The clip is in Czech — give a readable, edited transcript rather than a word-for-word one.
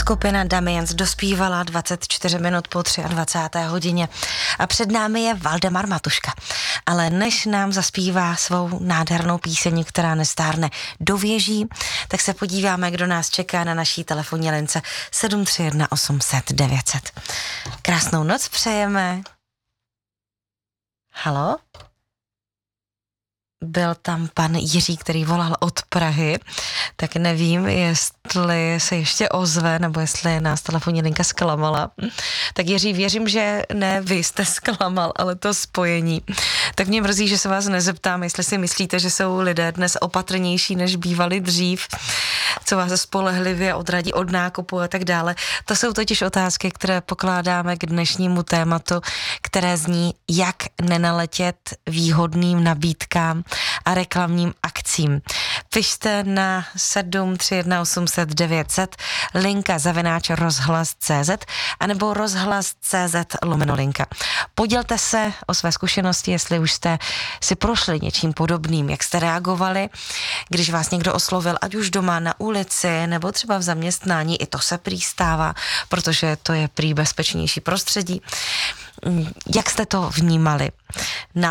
Skupina Damiens dospívala 24 minut po 23. hodině a před námi je Valdemar Matuška. Ale než nám zaspívá svou nádhernou píseň, která nestárne do věží, tak se podíváme, kdo nás čeká na naší telefonní lince 731 800 900. Krásnou noc přejeme. Halo? Byl tam pan Jiří, který volal od Prahy, tak nevím, jestli se ještě ozve, nebo jestli nás telefonní linka zklamala. Tak Jiří, věřím, že ne vy jste zklamal, ale to spojení. Tak mě mrzí, že se vás nezeptám, jestli si myslíte, že jsou lidé dnes opatrnější, než bývali dřív, co vás spolehlivě odradí od nákupu a tak dále. To jsou totiž otázky, které pokládáme k dnešnímu tématu, které zní, jak nenaletět výhodným nabídkám a reklamním akcím. Pište na 731 800 900, linka @rozhlas.cz anebo rozhlas.cz/linka. Podělte se o své zkušenosti, jestli už jste si prošli něčím podobným, jak jste reagovali, když vás někdo oslovil, ať už doma na ulici nebo třeba v zaměstnání, i to se prý stává, protože to je prý bezpečnější prostředí. Jak jste to vnímali? Na